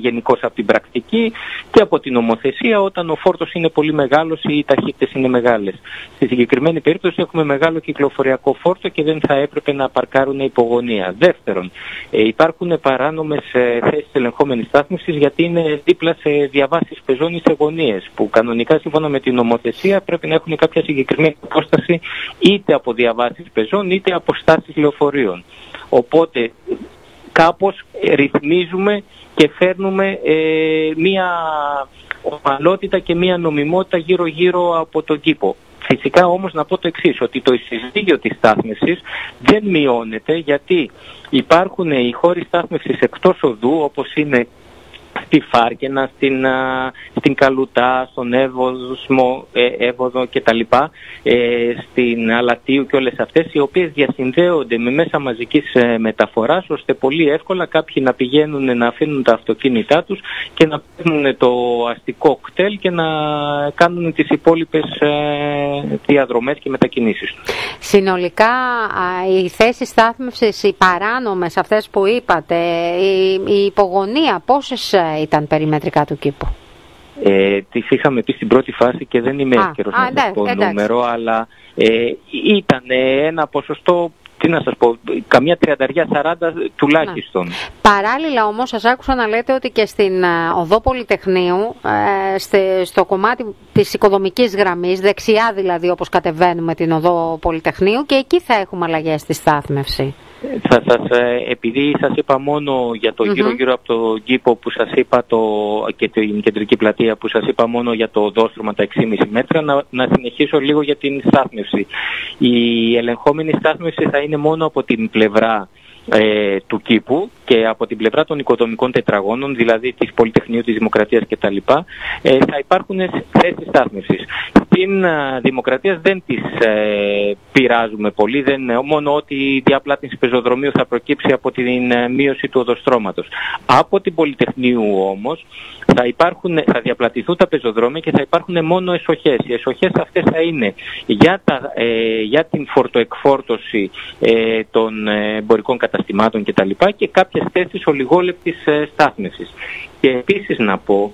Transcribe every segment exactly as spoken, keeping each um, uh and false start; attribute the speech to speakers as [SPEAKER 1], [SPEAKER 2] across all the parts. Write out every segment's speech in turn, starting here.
[SPEAKER 1] γενικώς από την πρακτική και από την νομοθεσία όταν ο φόρτος είναι πολύ μεγάλος ή οι ταχύτητες είναι μεγάλες. Στη συγκεκριμένη περίπτωση έχουμε μεγάλο κυκλοφοριακό φόρτο και δεν θα έπρεπε να παρκάρουν υπογωνία. Δεύτερον, ε, υπάρχουν παράνομες ε, θέσεις ελεγχόμενης στάθμευσης γιατί είναι δίπλα σε διαβάσεις πεζών ή σε γωνίες που κανονικά σύμφωνα με την νομοθεσία πρέπει να έχουν κάποια συγκεκριμένη απόσταση είτε από διαβάσεις πεζών είτε από στάσεις λεωφορείων. Οπότε κάπως ρυθμίζουμε και φέρνουμε ε, μία ομαλότητα και μία νομιμότητα γύρω-γύρω από τον κήπο. Φυσικά όμως να πω το εξής, ότι το ισοζύγιο της στάθμευσης δεν μειώνεται γιατί υπάρχουν οι χώροι στάθμευσης εκτός οδού όπως είναι στη Φάρκαινα, στην, α, στην Καλουτά, στον Εύωσμο, ε, Εύωδο κτλ. Ε, στην Αλατίου και όλες αυτές οι οποίες διασυνδέονται με μέσα μαζικής ε, μεταφοράς ώστε πολύ εύκολα κάποιοι να πηγαίνουν να αφήνουν τα αυτοκίνητά τους και να παίρνουν το αστικό κτέλ και να κάνουν τις υπόλοιπες ε, διαδρομές και μετακινήσεις τους.
[SPEAKER 2] Συνολικά οι θέσεις στάθμευσης, οι παράνομες αυτές που είπατε, η, η υπογωνία πόσες ήταν περιμετρικά του κήπου?
[SPEAKER 1] Ε, τις είχαμε πει στην πρώτη φάση και δεν είμαι εύκαιρος να σας πω νούμερο, αλλά ε, ήταν ένα ποσοστό, τι να σας πω, καμιά τριανταριά σαράντα τουλάχιστον. Να.
[SPEAKER 2] Παράλληλα όμως σας άκουσα να λέτε ότι και στην οδό Πολυτεχνείου, ε, στο κομμάτι της οικοδομικής γραμμής, δεξιά δηλαδή όπως κατεβαίνουμε την οδό Πολυτεχνείου, και εκεί θα έχουμε αλλαγές στη στάθμευση.
[SPEAKER 1] Θα σας, επειδή σας είπα μόνο για το γύρω-γύρω mm-hmm. από το κήπο που σας είπα το, και την κεντρική πλατεία που σας είπα μόνο για το οδόστρωμα τα έξι κόμμα πέντε μέτρα, να, να συνεχίσω λίγο για την στάθμευση. Η ελεγχόμενη στάθμευση θα είναι μόνο από την πλευρά ε, του κήπου και από την πλευρά των οικοδομικών τετραγώνων, δηλαδή της Πολυτεχνείου, της Δημοκρατίας κτλ. Ε, θα υπάρχουν θέσεις στάθμευσης. Στην uh, Δημοκρατίας δεν τις ε, πειράζουμε πολύ, δεν, μόνο ότι η διαπλάτηση πεζοδρομίου θα προκύψει από την ε, μείωση του οδοστρώματος. Από την Πολυτεχνείου όμως θα, υπάρχουν, θα διαπλατηθούν τα πεζοδρόμια και θα υπάρχουν μόνο εσοχές. Οι εσοχές αυτές θα είναι για, τα, ε, για την φορτοεκφόρτωση ε, των εμπορικών καταστημάτων κτλ. Και, και κάποιες θέσεις ολιγόλεπτης ε, στάθμευσης. Και επίσης να πω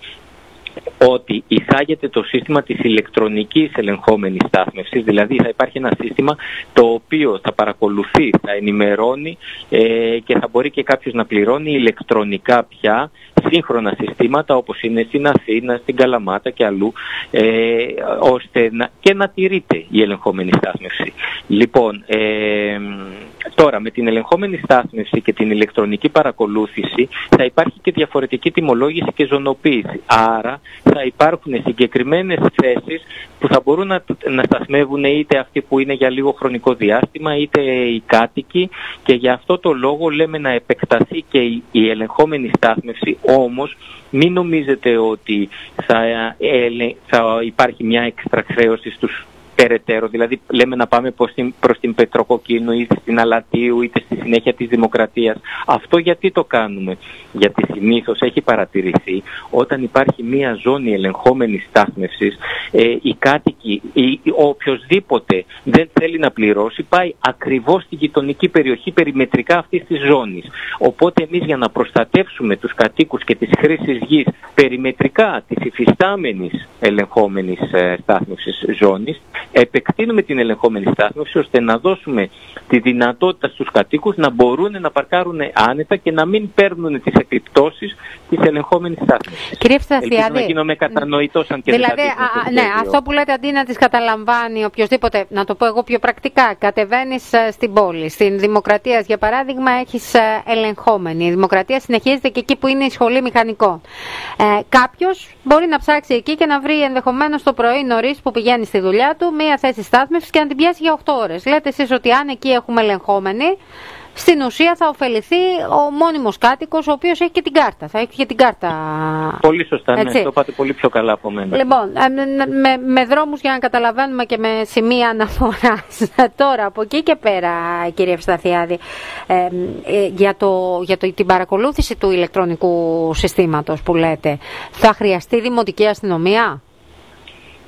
[SPEAKER 1] ότι εισάγεται το σύστημα της ηλεκτρονικής ελεγχόμενης στάθμευσης, δηλαδή θα υπάρχει ένα σύστημα το οποίο θα παρακολουθεί, θα ενημερώνει ε, και θα μπορεί και κάποιος να πληρώνει ηλεκτρονικά πια σύγχρονα συστήματα όπως είναι στην Αθήνα, στην Καλαμάτα και αλλού, ε, ώστε να, και να τηρείται η ελεγχόμενη στάθμευση. Λοιπόν, ε, τώρα με την ελεγχόμενη στάθμευση και την ηλεκτρονική παρακολούθηση θα υπάρχει και διαφορετική τιμολόγηση και ζωνοποίηση. Άρα θα υπάρχουν συγκεκριμένες θέσεις που θα μπορούν να, να σταθμεύουν είτε αυτοί που είναι για λίγο χρονικό διάστημα είτε οι κάτοικοι, και για αυτό το λόγο λέμε να επεκταθεί και η, η ελεγχόμενη στάθμευση. Όμως μην νομίζετε ότι θα, ε, θα υπάρχει μια έξτρα χρέωση στους περαιτέρω, δηλαδή λέμε να πάμε προς την, προς την Πετροκοκκίνου ή στην Αλατίου είτε στη συνέχεια της Δημοκρατίας. Αυτό γιατί το κάνουμε? Γιατί συνήθως έχει παρατηρηθεί όταν υπάρχει μία ζώνη ελεγχόμενης στάθμευσης, ε, οι κάτοικοι ή οποιοσδήποτε δεν θέλει να πληρώσει πάει ακριβώς στη γειτονική περιοχή περιμετρικά αυτής της ζώνης. Οπότε εμείς για να προστατεύσουμε τους κατοίκους και τις χρήσεις γης περιμετρικά της υφιστάμενης ελεγχόμενης ε, στάθμευσης ζώνης, επεκτείνουμε την ελεγχόμενη στάθμευση ώστε να δώσουμε τη δυνατότητα στους κατοίκους να μπορούν να παρκάρουν άνετα και να μην παίρνουν τις επιπτώσεις της ελεγχόμενης στάθμευσης.
[SPEAKER 2] Κύριε Ευσταθιάδη,
[SPEAKER 1] ελπίζω να γίνομαι κατανοητός αν και
[SPEAKER 2] δηλαδή,
[SPEAKER 1] δεν
[SPEAKER 2] α, ναι, αυτό που λέτε αντί να τις καταλαμβάνει οποιοδήποτε, να το πω εγώ πιο πρακτικά, κατεβαίνεις στην πόλη, στην Δημοκρατία για παράδειγμα έχεις ελεγχόμενη. Η Δημοκρατία συνεχίζεται και εκεί που είναι η σχολή μηχανικών. Ε, κάποιος μπορεί να ψάξει εκεί και να βρει ενδεχομένως το πρωί νωρίς που πηγαίνει στη δουλειά του μία θέση στάθμευσης και να την πιάσει για οκτώ ώρες. Λέτε εσείς ότι αν εκεί έχουμε ελεγχόμενη, στην ουσία θα ωφεληθεί ο μόνιμος κάτοικος, ο οποίος έχει και την κάρτα. Θα έχει και την κάρτα.
[SPEAKER 1] Πολύ σωστά, ναι, το πάτε πολύ πιο καλά από μένα.
[SPEAKER 2] Λοιπόν, με, με δρόμους για να καταλαβαίνουμε και με σημεία αναφοράς. Τώρα, από εκεί και πέρα, κύριε Ευσταθιάδη, ε, ε, για, το, για το, την παρακολούθηση του ηλεκτρονικού συστήματος που λέτε, θα χρειαστεί δημοτική αστυνομία?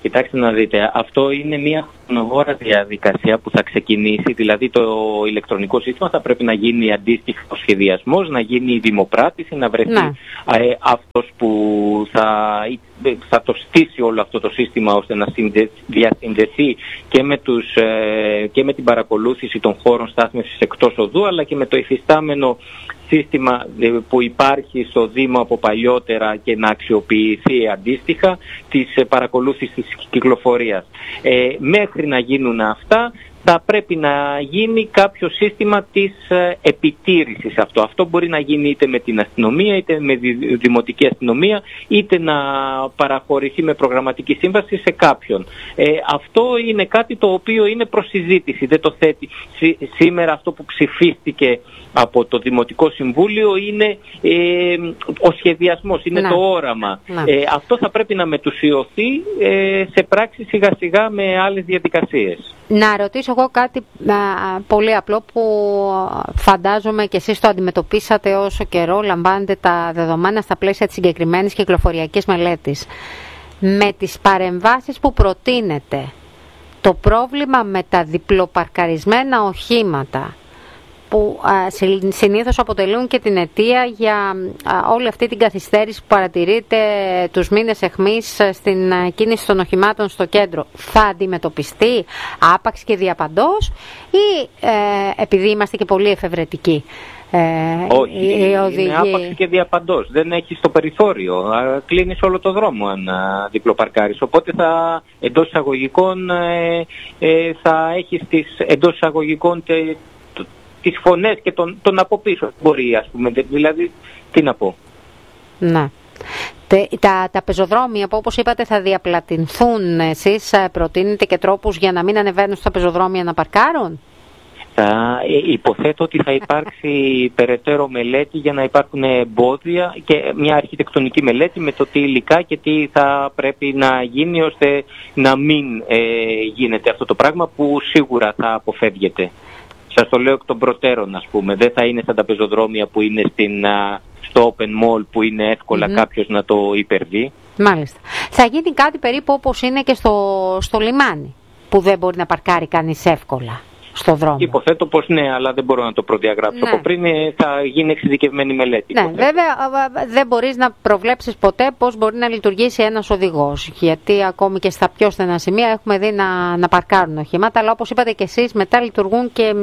[SPEAKER 1] Κοιτάξτε να δείτε, αυτό είναι μια χρονοβόρα διαδικασία που θα ξεκινήσει, δηλαδή το ηλεκτρονικό σύστημα θα πρέπει να γίνει αντίστοιχο σχεδιασμός, να γίνει η δημοπράτηση, να βρεθεί ναι. ε, αυτός που θα, θα το στήσει όλο αυτό το σύστημα ώστε να διασυνδεθεί και με, τους, ε, και με την παρακολούθηση των χώρων στάθμευσης εκτός οδού, αλλά και με το υφιστάμενο σύστημα που υπάρχει στο Δήμο από παλιότερα και να αξιοποιηθεί αντίστοιχα της παρακολούθησης της κυκλοφορίας. Ε, μέχρι να γίνουν αυτά θα πρέπει να γίνει κάποιο σύστημα της ε, επιτήρησης αυτό. Αυτό μπορεί να γίνει είτε με την αστυνομία, είτε με τη δημοτική αστυνομία, είτε να παραχωρηθεί με προγραμματική σύμβαση σε κάποιον. Ε, αυτό είναι κάτι το οποίο είναι προς συζήτηση. Δεν το θέτει. Σή, σήμερα αυτό που ψηφίστηκε από το Δημοτικό Συμβούλιο είναι ε, ο σχεδιασμός, είναι να. το όραμα. Ε, αυτό θα πρέπει να μετουσιωθεί ε, σε πράξη σιγά σιγά με άλλες διαδικασίες.
[SPEAKER 2] Να ρωτήσω εγώ κάτι α, πολύ απλό που φαντάζομαι και εσείς το αντιμετωπίσατε όσο καιρό λαμβάνετε τα δεδομένα στα πλαίσια της συγκεκριμένης κυκλοφοριακής μελέτης. Με τις παρεμβάσεις που προτείνετε, το πρόβλημα με τα διπλοπαρκαρισμένα οχήματα που α, συνήθως αποτελούν και την αιτία για α, όλη αυτή την καθυστέρηση που παρατηρείται τους μήνες εχμής στην α, κίνηση των οχημάτων στο κέντρο, θα αντιμετωπιστεί άπαξ και διαπαντός ή ε, επειδή είμαστε και πολύ εφευρετικοί? Ε,
[SPEAKER 1] Όχι, είναι άπαξ και διαπαντός. Δεν έχεις το περιθώριο. Κλείνεις όλο το δρόμο αν διπλοπαρκάρεις. Οπότε θα εντός εισαγωγικών ε, ε, θα έχεις τις εντός εισαγωγικών τε, τις φωνές και τον, τον από πίσω μπορεί, ας πούμε, δηλαδή, τι να πω.
[SPEAKER 2] Ναι. Τα, τα πεζοδρόμια που όπως είπατε θα διαπλατηνθούν, εσείς προτείνετε και τρόπους για να μην ανεβαίνουν στα πεζοδρόμια να παρκάρουν?
[SPEAKER 1] Θα, υποθέτω ότι θα υπάρξει περαιτέρω μελέτη για να υπάρχουν εμπόδια και μια αρχιτεκτονική μελέτη με το τι υλικά και τι θα πρέπει να γίνει ώστε να μην ε, γίνεται αυτό το πράγμα που σίγουρα θα αποφεύγεται. Σας το λέω εκ των προτέρων, ας πούμε. Δεν θα είναι σαν τα πεζοδρόμια που είναι στην, στο open mall που είναι εύκολα mm-hmm. κάποιος να το υπερβεί.
[SPEAKER 2] Μάλιστα. Θα γίνει κάτι περίπου όπως είναι και στο, στο λιμάνι, που δεν μπορεί να παρκάρει κανείς εύκολα στο δρόμο.
[SPEAKER 1] Υποθέτω πως ναι, αλλά δεν μπορώ να το προδιαγράψω. Ναι. Από πριν θα γίνει εξειδικευμένη μελέτη.
[SPEAKER 2] Ναι,
[SPEAKER 1] υποθέτω.
[SPEAKER 2] βέβαια δεν μπορείς να προβλέψεις ποτέ πώς μπορεί να λειτουργήσει ένας οδηγός. Γιατί ακόμη και στα πιο στενά σημεία έχουμε δει να, να παρκάρουν οχήματα, αλλά όπως είπατε και εσείς μετά λειτουργούν και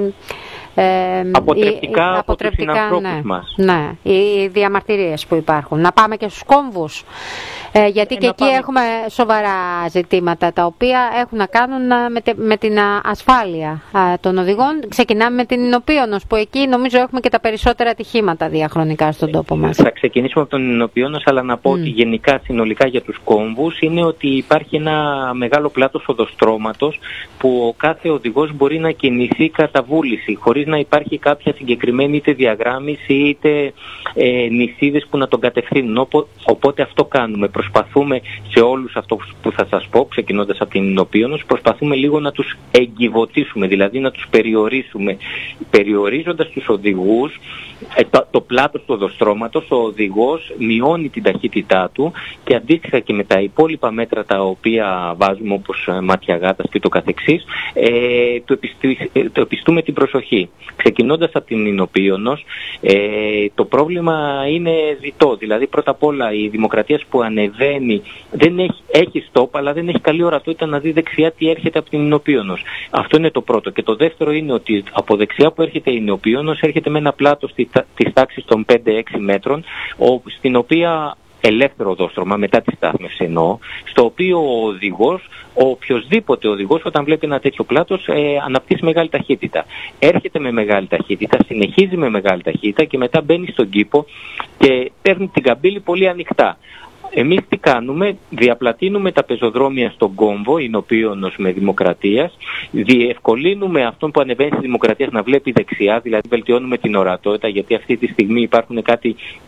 [SPEAKER 2] ε,
[SPEAKER 1] αποτρεπτικά,
[SPEAKER 2] οι, οι,
[SPEAKER 1] από τους συνανθρώπους
[SPEAKER 2] ναι,
[SPEAKER 1] μας.
[SPEAKER 2] Ναι, οι διαμαρτυρίες που υπάρχουν. Να πάμε και στους κόμβους. Ε, γιατί ε, και εκεί πάμε. Έχουμε σοβαρά ζητήματα τα οποία έχουν να κάνουν με, τε, με την ασφάλεια α, των οδηγών. Ξεκινάμε με την Ινωπίωνος που εκεί νομίζω έχουμε και τα περισσότερα ατυχήματα διαχρονικά στον τόπο μας.
[SPEAKER 1] Θα ξεκινήσουμε από τον Ινωπίωνος, αλλά να πω mm. ότι γενικά συνολικά για τους κόμβους είναι ότι υπάρχει ένα μεγάλο πλάτος οδοστρώματος που ο κάθε οδηγός μπορεί να κινηθεί κατά βούληση χωρίς να υπάρχει κάποια συγκεκριμένη είτε διαγράμμιση είτε ε, νησίδες που να τον κατευθύνουν. Οπότε αυτό κάνουμε. Προσπαθούμε σε όλους αυτούς που θα σας πω, ξεκινώντας από την Ινωπίωνος, προσπαθούμε λίγο να τους εγκυβωτήσουμε, δηλαδή να τους περιορίσουμε. Περιορίζοντας τους οδηγούς, το, το πλάτος του οδοστρώματος, ο οδηγός μειώνει την ταχύτητά του και αντίστοιχα και με τα υπόλοιπα μέτρα τα οποία βάζουμε όπως ματιαγάτας και το καθεξής, ε, το, επιστου, το επιστούμε την προσοχή. Ξεκινώντας από την Ινωπίωνος, ε, το πρόβλημα είναι διτό. Δηλαδή πρώτα απ' όλα η Δημοκρατίας που ανεβαίνει δεν έχει, έχει στόπ, αλλά δεν έχει καλή ορατότητα να δει δεξιά τι έρχεται από την Ινωπίωνος. Αυτό είναι το πρώτο. Και το δεύτερο είναι ότι από δεξιά που έρχεται η Ινωπίωνος έρχεται με ένα πλάτος της τάξης των πέντε έξι μέτρων, στην οποία ελεύθερο οδόστρωμα, μετά τη στάθμευση εννοώ, στο οποίο ο οδηγός, ο οποιοσδήποτε οδηγός όταν βλέπει ένα τέτοιο πλάτος ε, αναπτύσσει μεγάλη ταχύτητα. Έρχεται με μεγάλη ταχύτητα, συνεχίζει με μεγάλη ταχύτητα και μετά μπαίνει στον κήπο και παίρνει την καμπύλη πολύ ανοιχτά. Εμείς τι κάνουμε, διαπλατείνουμε τα πεζοδρόμια στον κόμβο, Ινωπίωνος με Δημοκρατίας, διευκολύνουμε αυτόν που ανεβαίνει στη Δημοκρατίας να βλέπει δεξιά, δηλαδή βελτιώνουμε την ορατότητα, γιατί αυτή τη στιγμή υπάρχουν κάτι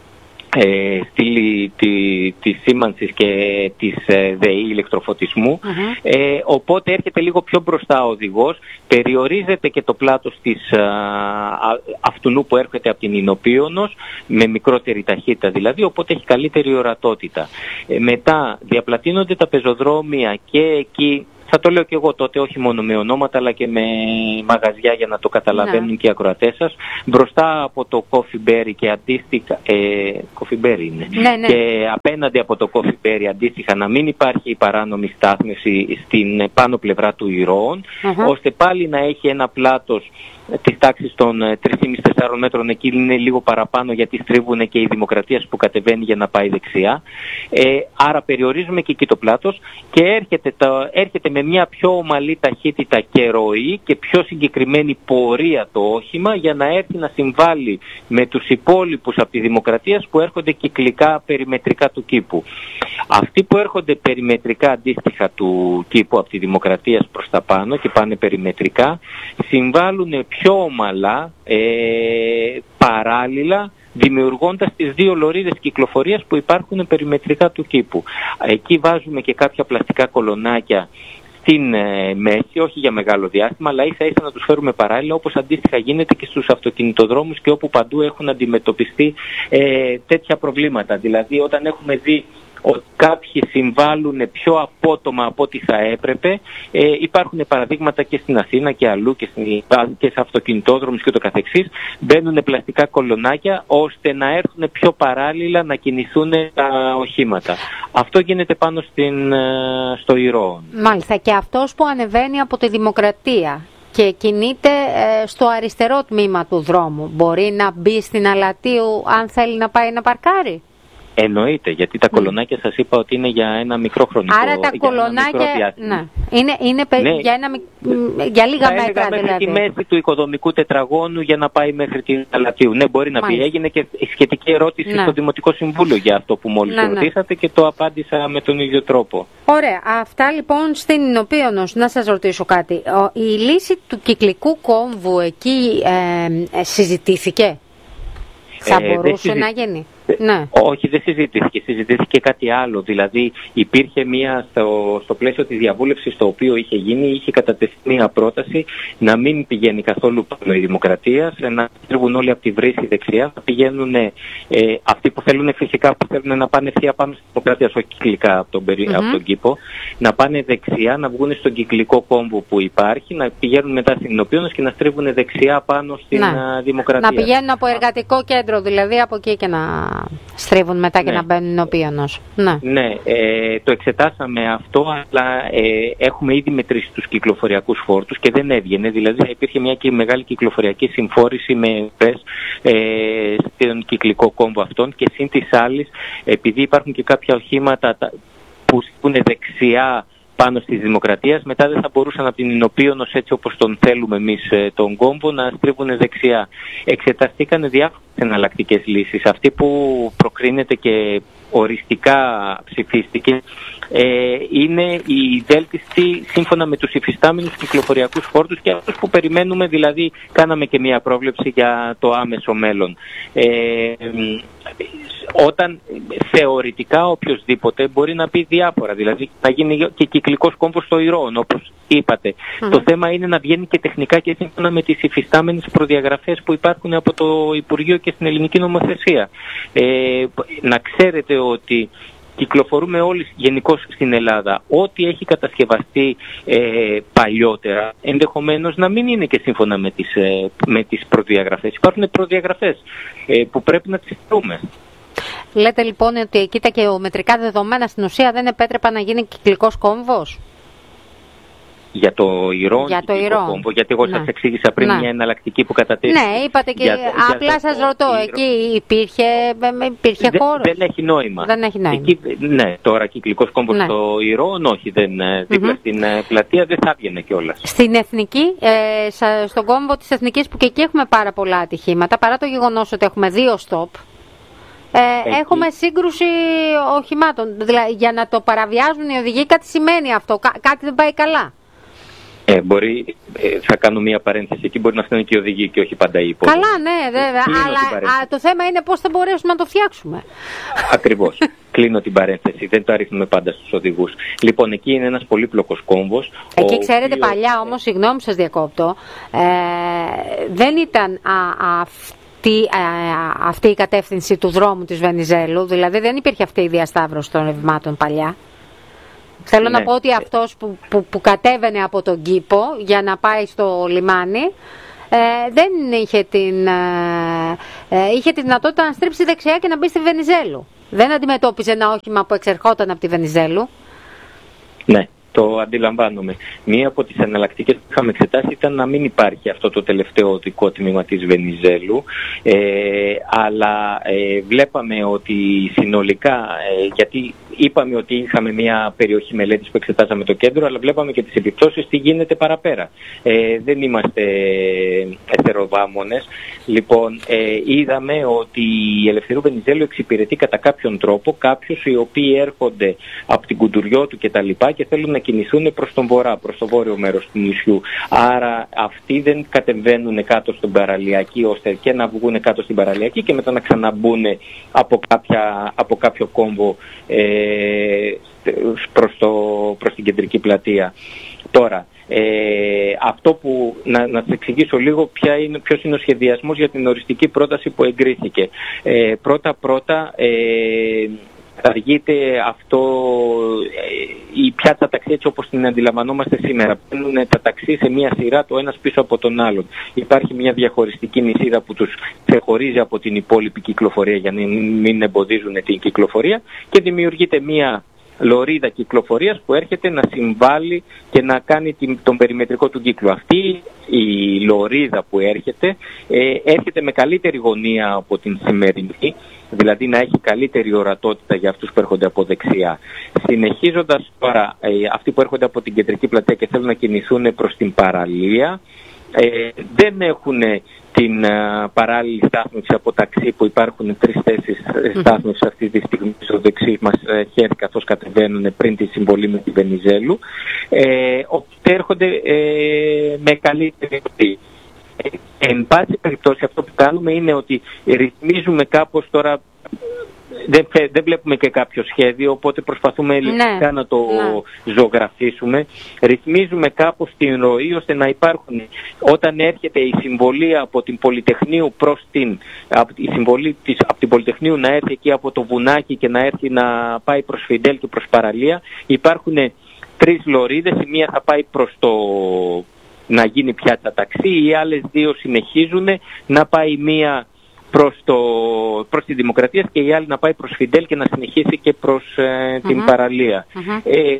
[SPEAKER 1] ε, στήλη τη, της σήμανσης και της ε, ΔΕΗ ηλεκτροφωτισμού. Mm-hmm. Ε, οπότε έρχεται λίγο πιο μπροστά ο οδηγός, περιορίζεται και το πλάτος της α, α, αυτού που έρχεται από την Ινωπίωνος, με μικρότερη ταχύτητα δηλαδή, οπότε έχει καλύτερη ορατότητα. Ε, μετά διαπλατείνονται τα πεζοδρόμια και εκεί, θα το λέω και εγώ τότε, όχι μόνο με ονόματα αλλά και με μαγαζιά για να το καταλαβαίνουν ναι. και οι ακροατές σας, μπροστά από το Coffee Berry και αντίστοιχα, ε, Coffee Berry είναι, ναι, ναι. και απέναντι από το Coffee Berry αντίστοιχα να μην υπάρχει παράνομη στάθμευση στην πάνω πλευρά του Ηρώων, uh-huh. ώστε πάλι να έχει ένα πλάτος της τάξης των τρία κόμμα πέντε με τέσσερα μέτρων, εκεί είναι λίγο παραπάνω γιατί στρίβουν και η Δημοκρατίας που κατεβαίνει για να πάει δεξιά. Ε, άρα περιορίζουμε και εκεί το πλάτος και έρχεται, τα, έρχεται με μια πιο ομαλή ταχύτητα και ροή και πιο συγκεκριμένη πορεία το όχημα για να έρθει να συμβάλλει με τους υπόλοιπους από τη Δημοκρατίας που έρχονται κυκλικά περιμετρικά του κήπου. Αυτοί που έρχονται περιμετρικά αντίστοιχα του κήπου από τη Δημοκρατίας προς τα πάνω και πάνε περιμετρικά συμβάλλουν πιο ομαλά, ε, παράλληλα, δημιουργώντας τις δύο λωρίδες κυκλοφορίας που υπάρχουν περιμετρικά του κήπου. Εκεί βάζουμε και κάποια πλαστικά κολονάκια στην ε, μέση, όχι για μεγάλο διάστημα, αλλά ίσα ίσα να τους φέρουμε παράλληλα, όπως αντίστοιχα γίνεται και στους αυτοκινητοδρόμους και όπου παντού έχουν αντιμετωπιστεί ε, τέτοια προβλήματα. Δηλαδή όταν έχουμε δει ότι κάποιοι συμβάλλουν πιο απότομα από ό,τι θα έπρεπε. Ε, υπάρχουν παραδείγματα και στην Αθήνα και αλλού και, στην, και σε αυτοκινητόδρομους και το καθεξής. Μπαίνουν πλαστικά κολονάκια ώστε να έρθουν πιο παράλληλα να κινηθούν τα οχήματα. Αυτό γίνεται πάνω στην, στο Ηρώο.
[SPEAKER 2] Μάλιστα, και αυτός που ανεβαίνει από τη Δημοκρατία και κινείται ε, στο αριστερό τμήμα του δρόμου, μπορεί να μπει στην Αλατίου αν θέλει να πάει να παρκάρει?
[SPEAKER 1] Εννοείται, γιατί τα mm. κολονάκια σας είπα ότι είναι για ένα μικρό χρονικό
[SPEAKER 2] διάστημα. Άρα τα κολονάκια ναι. είναι, είναι ναι. για, ένα, για λίγα θα μέτρα
[SPEAKER 1] μέχρι
[SPEAKER 2] δηλαδή.
[SPEAKER 1] Τη μέση του οικοδομικού τετραγώνου για να πάει μέχρι την Αλατίου. Ναι, μπορεί να Μάλιστα. πει. Έγινε και σχετική ερώτηση ναι. στο Δημοτικό Συμβούλιο για αυτό που μόλις ναι, ρωτήσατε ναι. και το απάντησα με τον ίδιο τρόπο.
[SPEAKER 2] Ωραία. Αυτά λοιπόν στην Ινωπίωνος. Να σας ρωτήσω κάτι. Η λύση του κυκλικού κόμβου εκεί ε, ε, συζητήθηκε? Θα ε, μπορούσε να γίνει? Ναι.
[SPEAKER 1] Όχι, δεν συζητήθηκε. Συζητήθηκε κάτι άλλο. Δηλαδή, υπήρχε μία στο, στο πλαίσιο της διαβούλευσης το οποίο είχε γίνει, είχε κατατεθεί μία πρόταση να μην πηγαίνει καθόλου πάνω η Δημοκρατία, να στρίβουν όλοι από τη βρύση δεξιά, να πηγαίνουν ε, αυτοί που θέλουν φυσικά που θέλουν να πάνε ευθεία πάνω στη Δημοκρατία, όχι κυκλικά από τον, περί, mm-hmm. από τον κήπο, να πάνε δεξιά, να βγουν στον κυκλικό κόμβο που υπάρχει, να πηγαίνουν μετά στην Ινωπίωνος και να στρίβουν δεξιά πάνω στην ναι. Δημοκρατία.
[SPEAKER 2] Να πηγαίνουν από εργατικό κέντρο, δηλαδή από εκεί και να στρίβουν μετά ναι. και να μπαίνουν Ινωπίωνος. Ναι,
[SPEAKER 1] ναι ε, το εξετάσαμε αυτό, αλλά ε, έχουμε ήδη μετρήσει τους κυκλοφοριακούς φόρτους και δεν έβγαινε. Δηλαδή υπήρχε μια και μεγάλη κυκλοφοριακή συμφόρηση με πες ε, στον κυκλικό κόμβο αυτόν και συν της άλλης, επειδή υπάρχουν και κάποια οχήματα που είναι δεξιά πάνω στη Δημοκρατία, μετά δεν θα μπορούσαν από την Ινωπίωνος, έτσι όπως τον θέλουμε εμείς τον κόμβο, να στρίβουν δεξιά. Εξεταστήκαν διάφορες εναλλακτικές λύσεις. Αυτή που προκρίνεται και οριστικά ψηφίστηκε ε, είναι η βέλτιστη σύμφωνα με τους υφιστάμενους κυκλοφοριακούς φόρτους και αυτούς που περιμένουμε, δηλαδή κάναμε και μια πρόβλεψη για το άμεσο μέλλον. Ε, όταν θεωρητικά οποιοσδήποτε μπορεί να πει διάφορα, δηλαδή να γίνει και κυκλικός κόμβος στο Ηρώο, όπως είπατε. Mm. Το θέμα είναι να βγαίνει και τεχνικά και σύμφωνα με τις υφιστάμενες προδιαγραφές που υπάρχουν από το Υπουργείο και στην ελληνική νομοθεσία. Ε, να ξέρετε ότι κυκλοφορούμε όλοι γενικώς στην Ελλάδα. Ό,τι έχει κατασκευαστεί ε, παλιότερα, ενδεχομένως να μην είναι και σύμφωνα με τις, ε, με τις προδιαγραφές. Υπάρχουν προδιαγραφές ε, που πρέπει να τις δούμε.
[SPEAKER 2] Λέτε λοιπόν ότι εκεί τα γεωμετρικά δεδομένα στην ουσία δεν επέτρεπαν να γίνει κυκλικός κόμβος?
[SPEAKER 1] Για το Ηρώο κόμβο, γιατί εγώ ναι. σας εξήγησα πριν ναι. μια εναλλακτική που κατατέθηκε.
[SPEAKER 2] Ναι, είπατε και για, απλά για σας ρωτώ, Ηρώο. Εκεί υπήρχε, υπήρχε
[SPEAKER 1] δεν,
[SPEAKER 2] χώρο?
[SPEAKER 1] Δεν έχει νόημα.
[SPEAKER 2] Δεν έχει νόημα.
[SPEAKER 1] Εκεί, ναι, τώρα κυκλικός κόμβος ναι. στο Ηρώο, όχι, δεν, δίπλα mm-hmm. στην πλατεία δεν θα έβγαινε κιόλας. Στην
[SPEAKER 2] Εθνική, ε, στον κόμβο της Εθνικής που και εκεί έχουμε πάρα πολλά ατυχήματα, παρά το γεγονός ότι έχουμε δύο στόπ, Ε, έχουμε σύγκρουση οχημάτων. Δηλαδή, για να το παραβιάζουν οι οδηγοί, κάτι σημαίνει αυτό. Κά- κάτι δεν πάει καλά.
[SPEAKER 1] Ε, μπορεί, ε, θα κάνω μία παρένθεση, εκεί μπορεί να φτάνει και οι οδηγοί και όχι πάντα οι υπόλοιποι.
[SPEAKER 2] Καλά, ναι, βέβαια, αλλά α, το θέμα είναι πώς θα μπορέσουμε να το φτιάξουμε.
[SPEAKER 1] Ακριβώς. Κλείνω την παρένθεση, δεν το ρίχνουμε πάντα στους οδηγούς. Λοιπόν, εκεί είναι ένας πολύπλοκος κόμβος.
[SPEAKER 2] Εκεί ξέρετε οποίος... παλιά όμως, συγγνώμη που σας διακόπτω, ε, δεν ήταν α, α, αυτή, α, αυτή η κατεύθυνση του δρόμου της Βενιζέλου, δηλαδή δεν υπήρχε αυτή η διασταύρωση των ρευμάτων παλιά. Θέλω ναι. να πω ότι αυτός που, που, που κατέβαινε από τον κήπο για να πάει στο λιμάνι ε, δεν είχε την, ε, ε, είχε τη δυνατότητα να στρίψει δεξιά και να μπει στη Βενιζέλου. Δεν αντιμετώπιζε ένα όχημα που εξερχόταν από τη Βενιζέλου. Ναι,
[SPEAKER 1] το αντιλαμβάνομαι. Μία από τις εναλλακτικές που είχαμε εξετάσει ήταν να μην υπάρχει αυτό το τελευταίο οδικό τμήμα της Βενιζέλου, ε, αλλά ε, βλέπαμε ότι συνολικά, ε, γιατί είπαμε ότι είχαμε μια περιοχή μελέτης που εξετάζαμε το κέντρο, αλλά βλέπαμε και τις επιπτώσεις τι γίνεται παραπέρα. Ε, δεν είμαστε εθεροβάμονες. Λοιπόν, ε, είδαμε ότι η Ελευθερίου Βενιζέλου εξυπηρετεί κατά κάποιον τρόπο κάποιους οι οποίοι έρχονται από την Κουντουριώτου και τα λοιπά και θέλουν να κινηθούν προς τον βορρά, προς το βόρειο μέρος του νησιού. Άρα αυτοί δεν κατεβαίνουν κάτω στον παραλιακή, ώστε και να βγουν κάτω στην παραλιακή και μετά να ξαναμπούν από, κάποια, από κάποιο κόμβο ε, προς, το, προς την κεντρική πλατεία. Τώρα, ε, αυτό που, να, να σας εξηγήσω λίγο ποια είναι, ποιος είναι ο σχεδιασμός για την οριστική πρόταση που εγκρίθηκε. Ε, πρώτα-πρώτα, ε, αργείται αυτό, η πιάτσα ταξί έτσι όπως την αντιλαμβανόμαστε σήμερα. Παίρνουν τα ταξί σε μία σειρά το ένας πίσω από τον άλλον. Υπάρχει μια διαχωριστική νησίδα που τους ξεχωρίζει από την υπόλοιπη κυκλοφορία για να μην εμποδίζουν την κυκλοφορία και δημιουργείται μία λωρίδα κυκλοφορίας που έρχεται να συμβάλλει και να κάνει τον περιμετρικό του κύκλο. Αυτή η λωρίδα που έρχεται, ε, έρχεται με καλύτερη γωνία από την σημερινή, δηλαδή να έχει καλύτερη ορατότητα για αυτούς που έρχονται από δεξιά. Συνεχίζοντας τώρα, ε, αυτοί που έρχονται από την κεντρική πλατεία και θέλουν να κινηθούν προς την παραλία, ε, δεν έχουν την uh, παράλληλη στάθμευση από ταξί που υπάρχουν τρεις θέσεις στάθμευσης αυτή τη στιγμή στο δεξί μας uh, χέρι καθώς κατεβαίνουν πριν τη συμβολή με τη Βενιζέλου, ε, οπότε έρχονται ε, με καλύτερη ροή. Ε, εν πάση περιπτώσει αυτό που κάνουμε είναι ότι ρυθμίζουμε κάπως τώρα. Δεν, δεν βλέπουμε και κάποιο σχέδιο, οπότε προσπαθούμε ελληνικά ναι, να το ναι. ζωγραφίσουμε. Ρυθμίζουμε κάπως την ροή ώστε να υπάρχουν, όταν έρχεται η συμβολή από την Πολυτεχνείου προς την, από, η συμβολή της, από την Πολυτεχνείου να έρθει εκεί από το βουνάκι και να έρθει να πάει προς Φιντέλ και προς παραλία, υπάρχουν τρεις λωρίδες, η μία θα πάει προς το να γίνει πιάτσα ταξί, οι άλλες δύο συνεχίζουν να πάει μία προς, το, προς τη Δημοκρατία και η άλλη να πάει προς Φιντέλ και να συνεχίσει και προς ε, την mm-hmm. παραλία. Mm-hmm. Ε,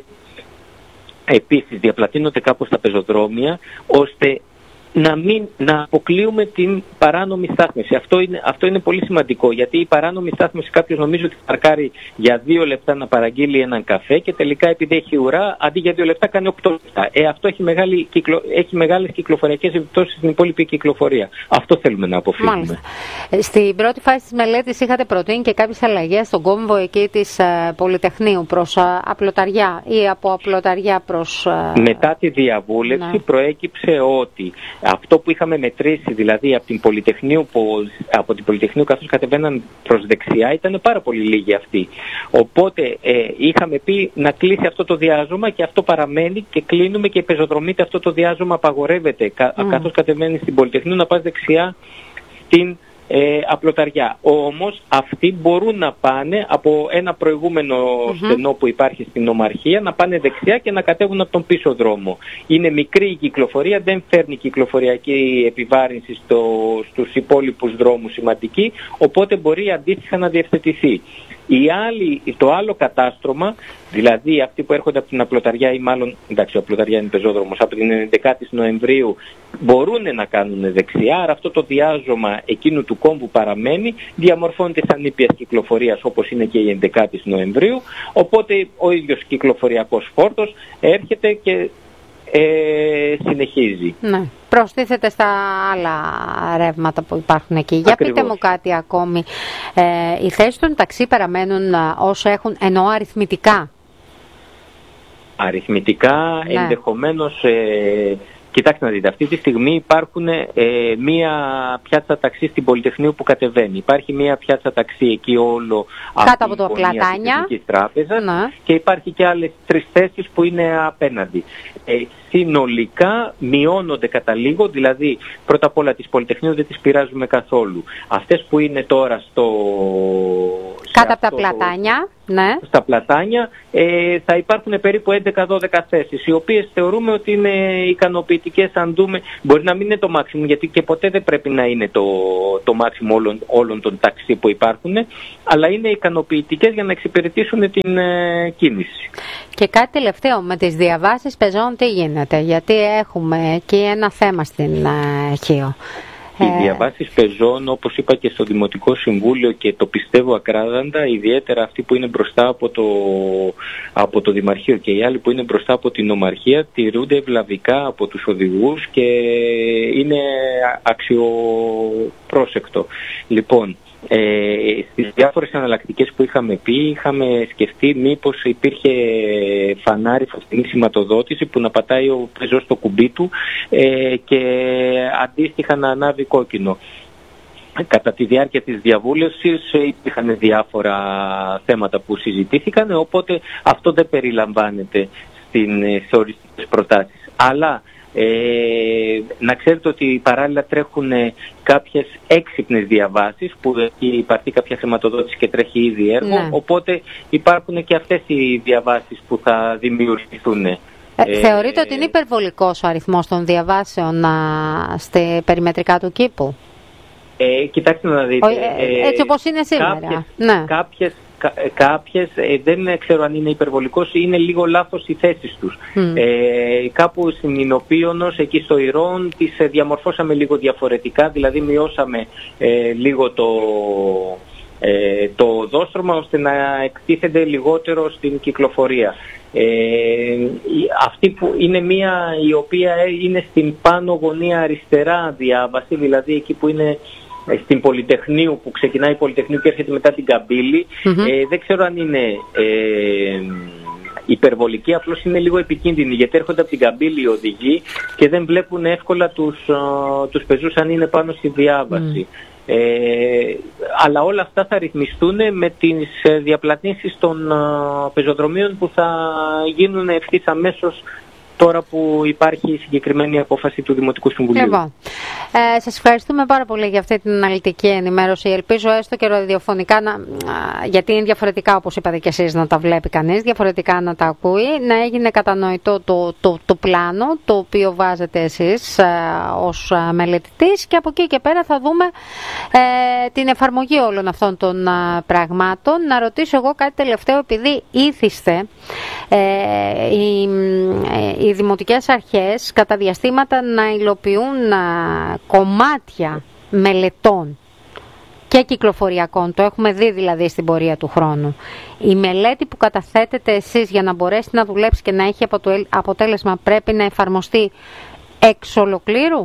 [SPEAKER 1] επίσης διαπλατείνονται κάπως τα πεζοδρόμια ώστε να μην να αποκλείουμε την παράνομη στάθμευση. Αυτό είναι, αυτό είναι πολύ σημαντικό, γιατί η παράνομη στάθμευση κάποιος νομίζει ότι παρκάρει για δύο λεπτά να παραγγείλει έναν καφέ και τελικά επειδή έχει ουρά αντί για δύο λεπτά κάνει οκτώ λεπτά. Ε, αυτό έχει, μεγάλη, κυκλο, έχει μεγάλες κυκλοφοριακές επιπτώσεις στην υπόλοιπη κυκλοφορία. Αυτό θέλουμε να αποφύγουμε. Μάλιστα.
[SPEAKER 2] Στην πρώτη φάση της μελέτης είχατε προτείνει και κάποιες αλλαγές στον κόμβο εκεί της uh, Πολυτεχνείου προς uh, Απλοταριά ή από Απλοταριά προς... Uh...
[SPEAKER 1] Μετά τη διαβούλευση ναι. προέκυψε ότι αυτό που είχαμε μετρήσει, δηλαδή από την Πολυτεχνείου, από την Πολυτεχνείου καθώς κατεβαίναν προς δεξιά, ήταν πάρα πολύ λίγοι αυτοί. Οπότε ε, είχαμε πει να κλείσει αυτό το διάζωμα και αυτό παραμένει και κλείνουμε και πεζοδρομείται αυτό το διάζωμα απαγορεύεται. Κα, mm. καθώς κατεβαίνει στην Πολυτεχνείου να πας δεξιά στην Ε, Απλοταριά. Όμως αυτοί μπορούν να πάνε από ένα προηγούμενο mm-hmm. στενό που υπάρχει στην Ομαρχία να πάνε δεξιά και να κατέβουν από τον πίσω δρόμο. Είναι μικρή η κυκλοφορία, δεν φέρνει κυκλοφοριακή επιβάρυνση στο, στους υπόλοιπους δρόμους σημαντική, οπότε μπορεί αντίστοιχα να διευθετηθεί. Η άλλη, το άλλο κατάστρωμα, δηλαδή αυτοί που έρχονται από την Απλοταριά ή μάλλον, εντάξει, η Απλοταριά είναι πεζόδρομος, από την ενδεκάτη Νοεμβρίου μπορούν να κάνουν δεξιά, άρα αυτό το διάζωμα εκείνου του κόμβου παραμένει, διαμορφώνεται σαν ήπιας κυκλοφορίας όπως είναι και η ενδεκάτη Νοεμβρίου, οπότε ο ίδιος κυκλοφοριακός φόρτος έρχεται και ε, συνεχίζει.
[SPEAKER 2] Ναι. Προστίθεται στα άλλα ρεύματα που υπάρχουν εκεί. Ακριβώς. Για πείτε μου κάτι ακόμη. Ε, οι θέσεις των ταξί παραμένουν όσο έχουν, εννοώ αριθμητικά.
[SPEAKER 1] Αριθμητικά, ναι. ενδεχομένως... Ε, Κοιτάξτε να δείτε, αυτή τη στιγμή υπάρχουν ε, μία πιάτσα ταξί στην Πολυτεχνείου που κατεβαίνει. Υπάρχει μία πιάτσα ταξί εκεί όλο
[SPEAKER 2] κάτω από το Πλατάνια
[SPEAKER 1] της Τράπεζας,
[SPEAKER 2] ναι.
[SPEAKER 1] και υπάρχει και άλλες τρεις θέσεις που είναι απέναντι. Ε, συνολικά μειώνονται κατά λίγο, δηλαδή πρώτα απ' όλα τις Πολυτεχνείου δεν τις πειράζουμε καθόλου. Αυτές που είναι τώρα στο...
[SPEAKER 2] κάτω από τα Πλατάνια, ναι.
[SPEAKER 1] Στα Πλατάνια ε, θα υπάρχουν περίπου έντεκα δώδεκα θέσεις, οι οποίες θεωρούμε ότι είναι ικανοποιητικές αν δούμε. Μπορεί να μην είναι το maximum, γιατί και ποτέ δεν πρέπει να είναι το, το maximum όλων, όλων των ταξί που υπάρχουν, αλλά είναι ικανοποιητικές για να εξυπηρετήσουν την ε, κίνηση.
[SPEAKER 2] Και κάτι τελευταίο, με τις διαβάσεις πεζών τι γίνεται, γιατί έχουμε και ένα θέμα στην ε, Χίο.
[SPEAKER 1] Οι διαβάσεις πεζών, όπως είπα και στο Δημοτικό Συμβούλιο και το πιστεύω ακράδαντα, ιδιαίτερα αυτοί που είναι μπροστά από το, από το Δημαρχείο και οι άλλοι που είναι μπροστά από την Ομαρχία, τηρούνται ευλαβικά από τους οδηγούς και είναι αξιοπρόσεκτο. Λοιπόν, Ε, στις διάφορες εναλλακτικές που είχαμε πει, είχαμε σκεφτεί μήπως υπήρχε φανάρι φωτεινή σηματοδότηση που να πατάει ο πεζός στο κουμπί του ε, και αντίστοιχα να ανάβει κόκκινο. Κατά τη διάρκεια της διαβούλευσης υπήρχαν διάφορα θέματα που συζητήθηκαν, οπότε αυτό δεν περιλαμβάνεται στις οριστικές προτάσεις. Αλλά Ε, να ξέρετε ότι παράλληλα τρέχουν κάποιες έξυπνες διαβάσεις που υπάρχει κάποια χρηματοδότηση και τρέχει ήδη έργο, ναι. Οπότε υπάρχουν και αυτές οι διαβάσεις που θα δημιουργηθούν.
[SPEAKER 2] Ε, ε, θεωρείτε ε, ότι είναι υπερβολικός ο αριθμός των διαβάσεων στη περιμετρικά του κήπου?
[SPEAKER 1] Ε, κοιτάξτε να δείτε.
[SPEAKER 2] Ε, έτσι όπως είναι σήμερα.
[SPEAKER 1] Κάποιες,
[SPEAKER 2] ναι.
[SPEAKER 1] κάποιες, κα, κάποιες ε, δεν ξέρω αν είναι υπερβολικός, είναι λίγο λάθος οι θέσεις τους. Mm. Ε, κάπου στην Ινωπίωνος, εκεί στο Ηρών, τις ε, διαμορφώσαμε λίγο διαφορετικά, δηλαδή μειώσαμε ε, λίγο το... Ε, το οδόστρωμα ώστε να εκτίθενται λιγότερο στην κυκλοφορία. Ε, αυτή που είναι μία η οποία είναι στην πάνω γωνία αριστερά διάβαση, δηλαδή εκεί που είναι στην Πολυτεχνείου, που ξεκινάει η Πολυτεχνείου και έρχεται μετά την Καμπύλη, mm-hmm. ε, δεν ξέρω αν είναι ε, υπερβολική, απλώς είναι λίγο επικίνδυνη, γιατί έρχονται από την Καμπύλη οι οδηγοί και δεν βλέπουν εύκολα τους, uh, τους πεζούς αν είναι πάνω στη διάβαση. Mm. Ε, αλλά όλα αυτά θα ρυθμιστούν με τις διαπλατήσεις των uh, πεζοδρομίων που θα γίνουν ευθύς αμέσως τώρα που υπάρχει συγκεκριμένη απόφαση του Δημοτικού Συμβουλίου.
[SPEAKER 2] Λοιπόν, ε, σας ευχαριστούμε πάρα πολύ για αυτή την αναλυτική ενημέρωση. Ελπίζω έστω και ραδιοφωνικά, να, γιατί είναι διαφορετικά όπως είπατε και εσείς να τα βλέπει κανείς, διαφορετικά να τα ακούει, να έγινε κατανοητό το, το, το πλάνο το οποίο βάζετε εσείς ε, ως μελετητής, και από εκεί και πέρα θα δούμε ε, την εφαρμογή όλων αυτών των ε, πραγμάτων. Να ρωτήσω εγώ κάτι τελευταίο, επειδή ήθιστε ε, η, ε, οι δημοτικές αρχές κατά διαστήματα να υλοποιούν α, κομμάτια μελετών και κυκλοφοριακών. Το έχουμε δει δηλαδή στην πορεία του χρόνου. Η μελέτη που καταθέτετε εσείς για να μπορέσει να δουλέψει και να έχει αποτέλεσμα πρέπει να εφαρμοστεί εξ ολοκλήρου?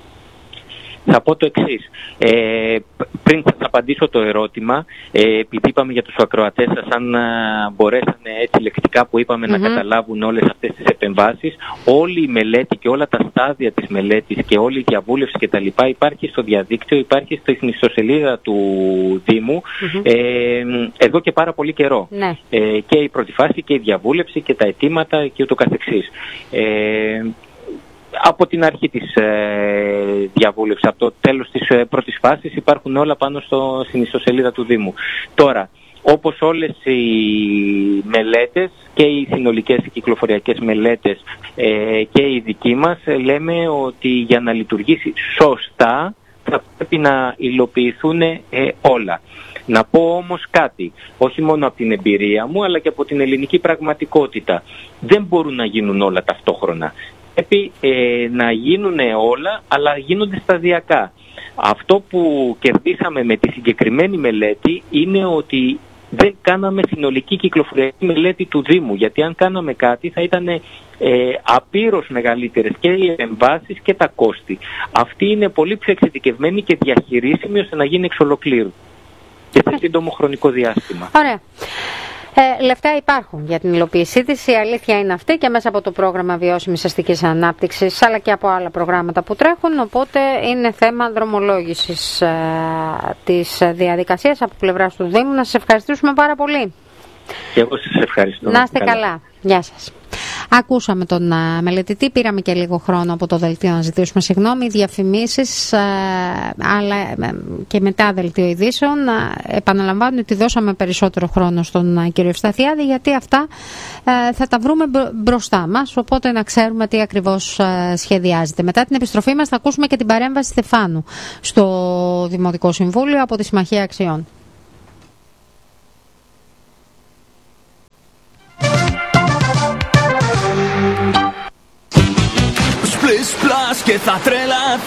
[SPEAKER 1] Θα πω το εξής. Ε, πριν θα απαντήσω το ερώτημα, ε, επειδή είπαμε για τους ακροατές σας, αν α, μπορέσανε έτσι λεκτικά που είπαμε mm-hmm. να καταλάβουν όλες αυτές τις επεμβάσεις, όλη η μελέτη και όλα τα στάδια της μελέτης και όλη η διαβούλευση κτλ. Υπάρχει στο διαδίκτυο, υπάρχει στην ιστοσελίδα του Δήμου mm-hmm. ε, εδώ και πάρα πολύ καιρό.
[SPEAKER 2] Ναι.
[SPEAKER 1] Ε, και η πρώτη φάση και η διαβούλευση και τα αιτήματα και ούτω καθεξής. Ε, Από την αρχή της ε, διαβούλευσης, από το τέλος της ε, πρώτης φάσης υπάρχουν όλα πάνω στο, στην ιστοσελίδα του Δήμου. Τώρα, όπως όλες οι μελέτες και οι συνολικές κυκλοφοριακές μελέτες ε, και οι δικοί μας, ε, λέμε ότι για να λειτουργήσει σωστά θα πρέπει να υλοποιηθούν ε, όλα. Να πω όμως κάτι, όχι μόνο από την εμπειρία μου, αλλά και από την ελληνική πραγματικότητα. Δεν μπορούν να γίνουν όλα ταυτόχρονα. Πρέπει ε, να γίνουν όλα, αλλά γίνονται σταδιακά. Αυτό που κερδίσαμε με τη συγκεκριμένη μελέτη είναι ότι δεν κάναμε συνολική κυκλοφοριακή μελέτη του Δήμου, γιατί αν κάναμε κάτι θα ήταν ε, απείρως μεγαλύτερες και οι επεμβάσεις και τα κόστη. Αυτή είναι πολύ πιο εξειδικευμένη και διαχειρίσιμη ώστε να γίνει εξ ολοκλήρου και σε σύντομο χρονικό διάστημα.
[SPEAKER 2] Ωραία. Ε, λεφτά υπάρχουν για την υλοποίησή της, η αλήθεια είναι αυτή, και μέσα από το πρόγραμμα βιώσιμης αστικής ανάπτυξης, αλλά και από άλλα προγράμματα που τρέχουν, οπότε είναι θέμα δρομολόγησης ε, της διαδικασίας από πλευράς του Δήμου. Να σας ευχαριστήσουμε πάρα πολύ.
[SPEAKER 1] Και εγώ σας ευχαριστώ.
[SPEAKER 2] Να είστε καλά. καλά. Γεια σας. Ακούσαμε τον uh, μελετητή, πήραμε και λίγο χρόνο από το δελτίο να ζητήσουμε συγγνώμη, διαφημίσεις, uh, αλλά uh, και μετά δελτίο ειδήσεων. Uh, επαναλαμβάνω ότι δώσαμε περισσότερο χρόνο στον uh, κύριο Ευσταθιάδη, γιατί αυτά uh, θα τα βρούμε μπροστά μας, οπότε να ξέρουμε τι ακριβώς uh, σχεδιάζεται. Μετά την επιστροφή μας θα ακούσουμε και την παρέμβαση Στεφάνου στο Δημοτικό Συμβούλιο από τη Συμμαχία Αξιών.
[SPEAKER 3] Σπλες πλάς και θα τρελαθείς.